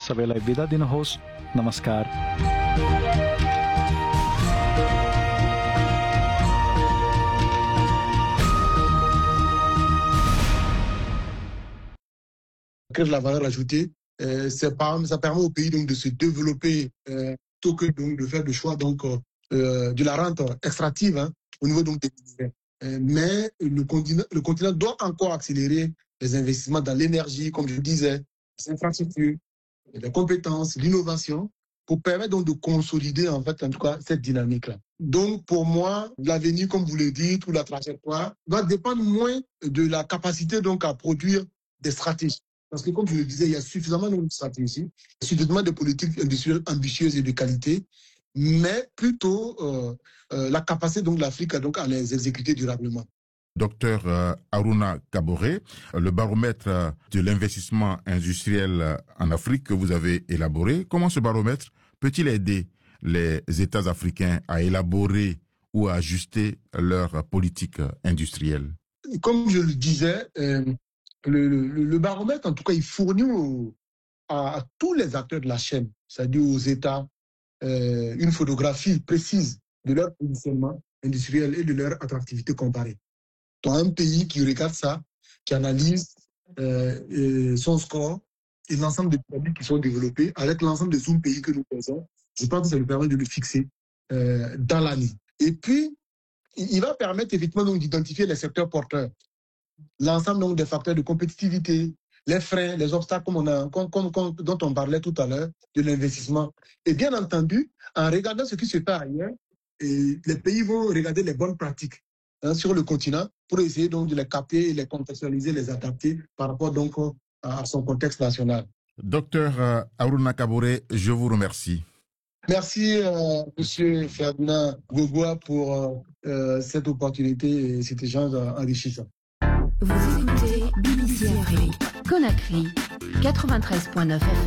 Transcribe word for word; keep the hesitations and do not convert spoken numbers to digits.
सबै बिदा दिनुहोस्। नमस्कार। Créer de la valeur ajoutée, euh, c'est pas, ça permet au pays donc de se développer euh, plutôt que donc de faire des choix donc euh, de la rente extractive hein, au niveau donc des minéraux. Euh, mais le continent, le continent doit encore accélérer les investissements dans l'énergie, comme je disais, les infrastructures, les compétences, l'innovation, pour permettre donc de consolider en fait en tout cas cette dynamique-là. Donc pour moi, l'avenir, comme vous le dites, ou la trajectoire, va dépendre moins de la capacité donc à produire des stratégies. Parce que comme je le disais, il y a suffisamment de stratégies, suffisamment de politiques industrielles ambitieuses et de qualité, mais plutôt euh, euh, la capacité donc de l'Afrique donc à les exécuter durablement. Docteur euh, Aruna Kaboré, le baromètre de l'investissement industriel en Afrique que vous avez élaboré, comment ce baromètre peut-il aider les États africains à élaborer ou à ajuster leur politique industrielle? Comme je le disais, euh, le, le, le baromètre, en tout cas, il fournit au, à, à tous les acteurs de la chaîne, c'est-à-dire aux États, euh, une photographie précise de leur positionnement industriel et de leur attractivité comparée. Tu as un pays qui regarde ça, qui analyse euh, son score et l'ensemble des produits qui sont développés avec l'ensemble des sous-pays que nous faisons. Je pense que ça lui permet de le fixer euh, dans l'année. Et puis, il va permettre effectivement donc d'identifier les secteurs porteurs, l'ensemble donc des facteurs de compétitivité, les freins, les obstacles comme on a, comme, comme, comme, dont on parlait tout à l'heure, de l'investissement. Et bien entendu, en regardant ce qui se fait ailleurs, et les pays vont regarder les bonnes pratiques hein, sur le continent pour essayer donc de les capter, les contextualiser, les adapter par rapport donc à son contexte national. Docteur Aruna Kaboré, je vous remercie. Merci, euh, Monsieur Ferdinand Gogoa, pour euh, cette opportunité et cet échange enrichissant. Vous écoutez B B C Afrique, Conakry, quatre-vingt-treize virgule neuf F M.